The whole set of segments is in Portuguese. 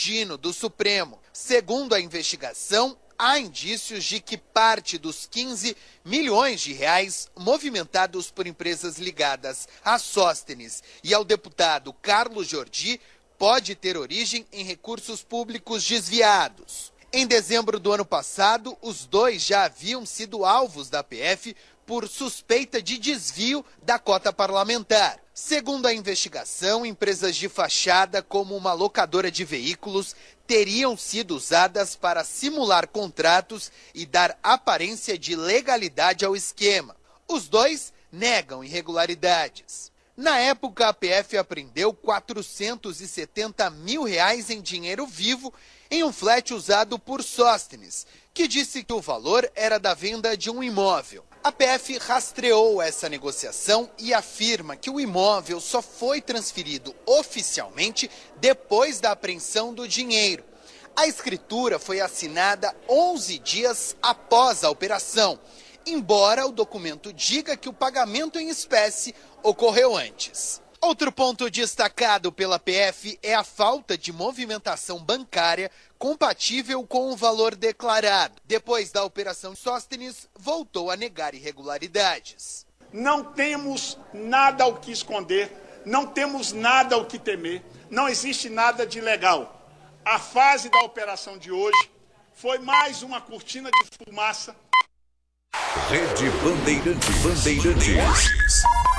destino do Supremo. Segundo a investigação, há indícios de que parte dos 15 milhões de reais movimentados por empresas ligadas a Sóstenes e ao deputado Carlos Jordi pode ter origem em recursos públicos desviados. Em dezembro do ano passado, os dois já haviam sido alvos da PF por suspeita de desvio da cota parlamentar. Segundo a investigação, empresas de fachada, como uma locadora de veículos, teriam sido usadas para simular contratos e dar aparência de legalidade ao esquema. Os dois negam irregularidades. Na época, a PF apreendeu R$ 470 mil em dinheiro vivo em um flat usado por Sóstenes, que disse que o valor era da venda de um imóvel. A PF rastreou essa negociação e afirma que o imóvel só foi transferido oficialmente depois da apreensão do dinheiro. A escritura foi assinada 11 dias após a operação, embora o documento diga que o pagamento em espécie ocorreu antes. Outro ponto destacado pela PF é a falta de movimentação bancária compatível com o valor declarado. Depois da operação Sóstenes, voltou a negar irregularidades. Não temos nada ao que esconder, não temos nada ao que temer, não existe nada de ilegal. A fase da operação de hoje foi mais uma cortina de fumaça. Rede Bandeirantes.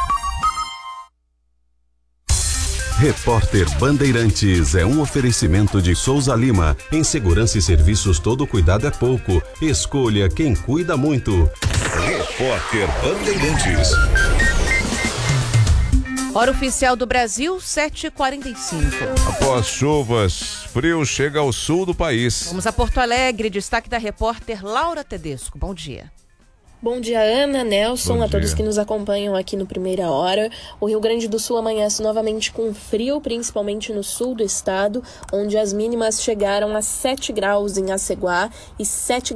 Repórter Bandeirantes é um oferecimento de Souza Lima. Em segurança e serviços, todo cuidado é pouco. Escolha quem cuida muito. Repórter Bandeirantes. Hora oficial do Brasil, 7h45. Após chuvas, frio chega ao sul do país. Vamos a Porto Alegre, destaque da repórter Laura Tedesco. Bom dia. Bom dia, Ana, Nelson, Bom a todos dia. que nos acompanham aqui no Primeira Hora. O Rio Grande do Sul amanhece novamente com frio, principalmente no sul do estado, onde as mínimas chegaram a 7 graus em Aceguá e 7,5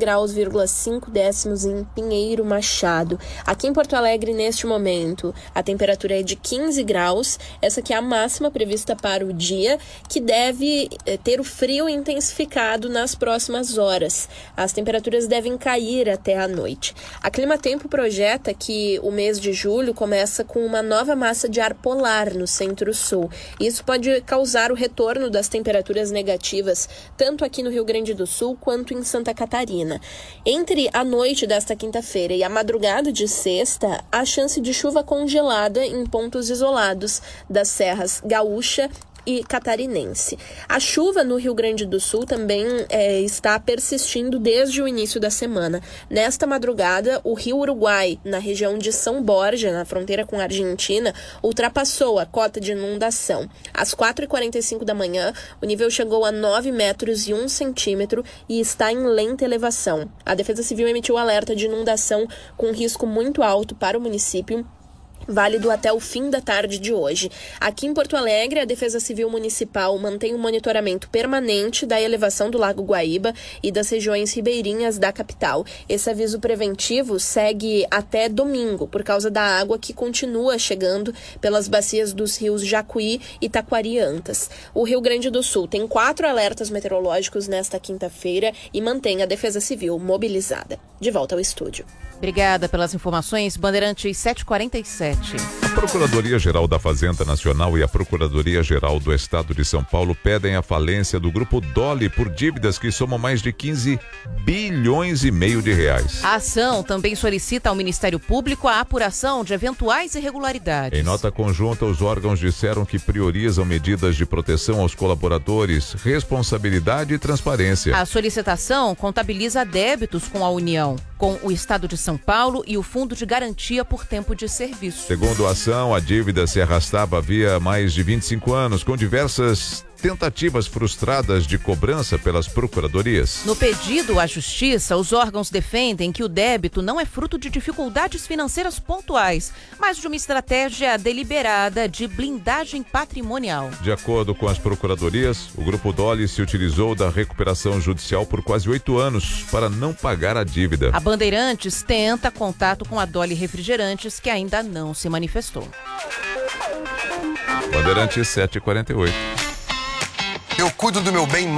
graus em Pinheiro Machado. Aqui em Porto Alegre, neste momento, a temperatura é de 15 graus. Essa aqui é a máxima prevista para o dia, que deve ter o frio intensificado nas próximas horas. As temperaturas devem cair até a noite. A Climatempo projeta que o mês de julho começa com uma nova massa de ar polar no centro-sul. Isso pode causar o retorno das temperaturas negativas, tanto aqui no Rio Grande do Sul quanto em Santa Catarina. Entre a noite desta quinta-feira e a madrugada de sexta, há chance de chuva congelada em pontos isolados das serras Gaúcha e Catarinense. A chuva no Rio Grande do Sul também está persistindo desde o início da semana. Nesta madrugada, o Rio Uruguai, na região de São Borja, na fronteira com a Argentina, ultrapassou a cota de inundação. Às 4h45 da manhã, o nível chegou a 9 metros e 1 centímetro e está em lenta elevação. A Defesa Civil emitiu alerta de inundação com risco muito alto para o município, válido até o fim da tarde de hoje. Aqui em Porto Alegre, a Defesa Civil Municipal mantém um monitoramento permanente da elevação do Lago Guaíba e das regiões ribeirinhas da capital. Esse aviso preventivo segue até domingo, por causa da água que continua chegando pelas bacias dos rios Jacuí e Taquari-Antas. O Rio Grande do Sul tem 4 alertas meteorológicos nesta quinta-feira e mantém a Defesa Civil mobilizada. De volta ao estúdio. Obrigada pelas informações. Bandeirantes 7h47. A Procuradoria-Geral da Fazenda Nacional e a Procuradoria-Geral do Estado de São Paulo pedem a falência do Grupo Dole por dívidas que somam mais de 15 bilhões e meio de reais. A ação também solicita ao Ministério Público a apuração de eventuais irregularidades. Em nota conjunta, os órgãos disseram que priorizam medidas de proteção aos colaboradores, responsabilidade e transparência. A solicitação contabiliza débitos com a União, com o Estado de São Paulo e o Fundo de Garantia por Tempo de Serviço. Segundo a ação, a dívida se arrastava havia mais de 25 anos, com diversas tentativas frustradas de cobrança pelas procuradorias. No pedido à Justiça, os órgãos defendem que o débito não é fruto de dificuldades financeiras pontuais, mas de uma estratégia deliberada de blindagem patrimonial. De acordo com as procuradorias, o Grupo Dole se utilizou da recuperação judicial por quase 8 anos para não pagar a dívida. A Bandeirantes tenta contato com a Dole Refrigerantes, que ainda não se manifestou. Bandeirantes 7h48. Eu cuido do meu bem